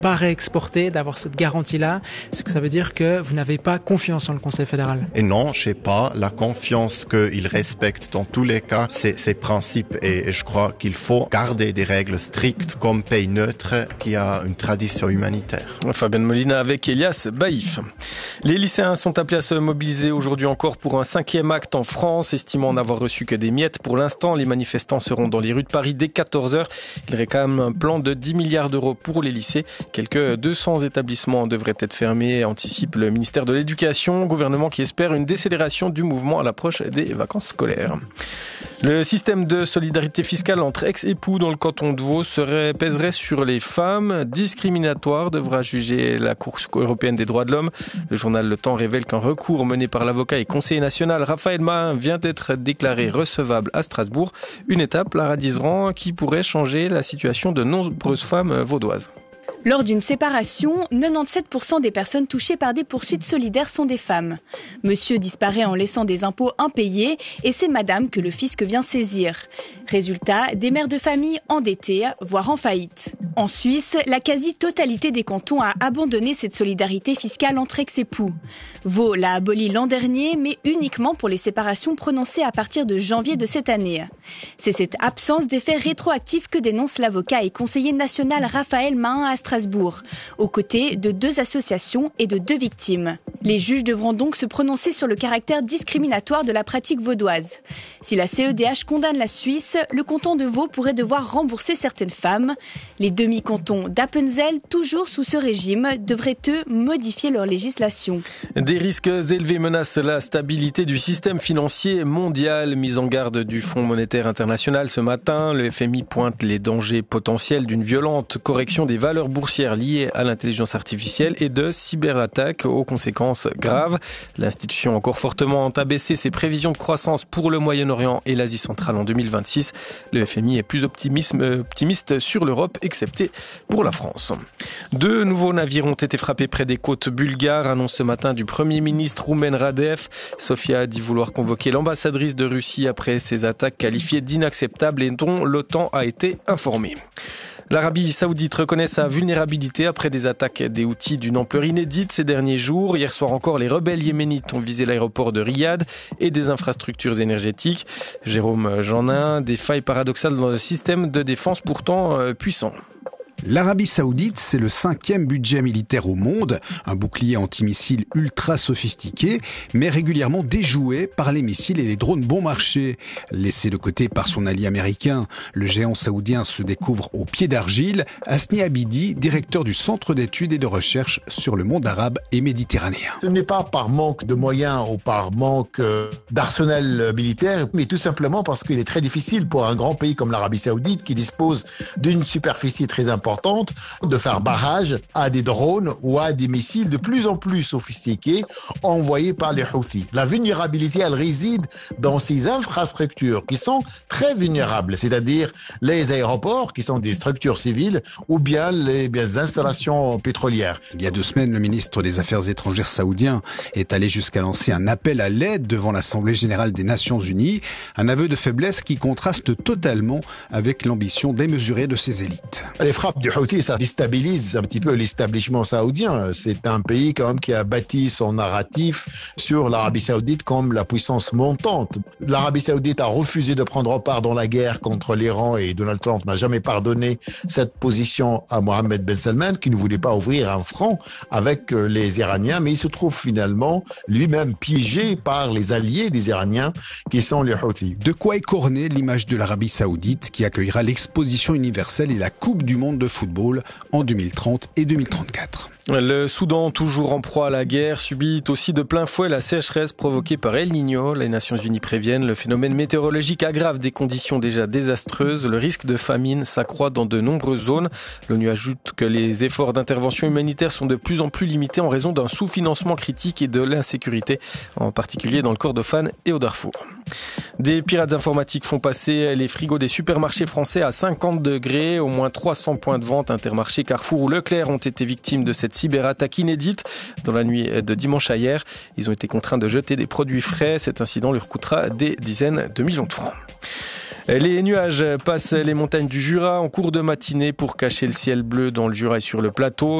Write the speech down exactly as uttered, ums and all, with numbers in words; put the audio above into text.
pas réexporter, d'avoir cette garantie-là, est-ce que ça veut dire que vous n'avez pas confiance en le Conseil fédéral? Et non, je n'ai pas la confiance qu'il respecte dans tous les cas ces, ces principes. Et, et je crois qu'il faut garder des règles strictes comme pays neutre qui a une tradition humanitaire. Fabien Molina avec Elias Baïf. Les lycéens sont appelés à se mobiliser aujourd'hui encore pour un cinquième acte en France, estimant n'avoir reçu que des miettes. Pour l'instant, les manifestants seront dans les rues de Paris dès quatorze heures. Ils réclament un plan de dix milliards d'euros pour les lycées. Quelques deux cents établissements devraient être fermés, anticipe le ministère de l'Éducation, gouvernement qui espère une décélération du mouvement à l'approche des vacances scolaires. Le système de solidarité fiscale entre ex-époux dans le canton de Vaud serait, pèserait sur les femmes. Discriminatoire, devra juger la Cour européenne des droits de l'homme. Le journal Le Temps révèle qu'un recours mené par l'avocat et conseiller national Raphaël Mahin vient d'être déclaré recevable à Strasbourg. Une étape, Lara Dizran, qui pourrait changer la situation de nombreuses femmes vaudoises. Lors d'une séparation, quatre-vingt-dix-sept pour cent des personnes touchées par des poursuites solidaires sont des femmes. Monsieur disparaît en laissant des impôts impayés et c'est madame que le fisc vient saisir. Résultat, des mères de famille endettées, voire en faillite. En Suisse, la quasi-totalité des cantons a abandonné cette solidarité fiscale entre ex-époux. Vaud l'a abolie l'an dernier, mais uniquement pour les séparations prononcées à partir de janvier de cette année. C'est cette absence d'effet rétroactif que dénonce l'avocat et conseiller national Raphaël Mahin à Strasbourg, aux côtés de deux associations et de deux victimes. Les juges devront donc se prononcer sur le caractère discriminatoire de la pratique vaudoise. Si la C E D H condamne la Suisse, le canton de Vaud pourrait devoir rembourser certaines femmes. Les demi-cantons d'Appenzell, toujours sous ce régime, devraient eux modifier leur législation. Des risques élevés menacent la stabilité du système financier mondial. Mise en garde du Fonds monétaire international ce matin, le F M I pointe les dangers potentiels d'une violente correction des valeurs boursières liées à l'intelligence artificielle et de cyberattaques aux conséquences graves. L'institution a encore fortement abaissé ses prévisions de croissance pour le Moyen-Orient et l'Asie centrale en deux mille vingt-six. Le F M I est plus optimiste sur l'Europe, excepté pour la France. Deux nouveaux navires ont été frappés près des côtes bulgares, annonce ce matin du Premier ministre Roumen Radev. Sofia a dit vouloir convoquer l'ambassadrice de Russie après ces attaques qualifiées d'inacceptables et dont l'OTAN a été informée. L'Arabie Saoudite reconnaît sa vulnérabilité après des attaques des Houthis d'une ampleur inédite ces derniers jours. Hier soir encore, les rebelles yéménites ont visé l'aéroport de Riyad et des infrastructures énergétiques. Jérôme Jeannin, des failles paradoxales dans le système de défense pourtant euh, puissant. L'Arabie Saoudite, c'est le cinquième budget militaire au monde, un bouclier antimissile ultra sophistiqué, mais régulièrement déjoué par les missiles et les drones bon marché. Laissé de côté par son allié américain, le géant saoudien se découvre au pied d'argile. Hasni Abidi, directeur du Centre d'études et de recherche sur le monde arabe et méditerranéen. Ce n'est pas par manque de moyens ou par manque d'arsenal militaire, mais tout simplement parce qu'il est très difficile pour un grand pays comme l'Arabie Saoudite qui dispose d'une superficie très importante de faire barrage à des drones ou à des missiles de plus en plus sophistiqués envoyés par les Houthis. La vulnérabilité, elle réside dans ces infrastructures qui sont très vulnérables, c'est-à-dire les aéroports qui sont des structures civiles ou bien les, bien, les installations pétrolières. Il y a deux semaines, le ministre des Affaires étrangères saoudien est allé jusqu'à lancer un appel à l'aide devant l'Assemblée générale des Nations unies, un aveu de faiblesse qui contraste totalement avec l'ambition démesurée de ses élites. Les frappes du Houthi, ça déstabilise un petit peu l'establishment saoudien. C'est un pays quand même qui a bâti son narratif sur l'Arabie Saoudite comme la puissance montante. L'Arabie Saoudite a refusé de prendre part dans la guerre contre l'Iran et Donald Trump n'a jamais pardonné cette position à Mohammed Ben Salman qui ne voulait pas ouvrir un front avec les Iraniens, mais il se trouve finalement lui-même piégé par les alliés des Iraniens qui sont les Houthis. De quoi écorner l'image de l'Arabie Saoudite qui accueillera l'exposition universelle et la Coupe du monde de football en deux mille trente et deux mille trente-quatre. Le Soudan, toujours en proie à la guerre, subit aussi de plein fouet la sécheresse provoquée par El Niño. Les Nations Unies préviennent, le phénomène météorologique aggrave des conditions déjà désastreuses. Le risque de famine s'accroît dans de nombreuses zones. L'ONU ajoute que les efforts d'intervention humanitaire sont de plus en plus limités en raison d'un sous-financement critique et de l'insécurité, en particulier dans le Kordofan et au Darfour. Des pirates informatiques font passer les frigos des supermarchés français à cinquante degrés. Au moins trois cents points de vente, Intermarché, Carrefour ou Leclerc ont été victimes de cette cyberattaque inédite dans la nuit de dimanche à hier. Ils ont été contraints de jeter des produits frais. Cet incident leur coûtera des dizaines de millions de francs. Les nuages passent les montagnes du Jura en cours de matinée pour cacher le ciel bleu dans le Jura et sur le plateau.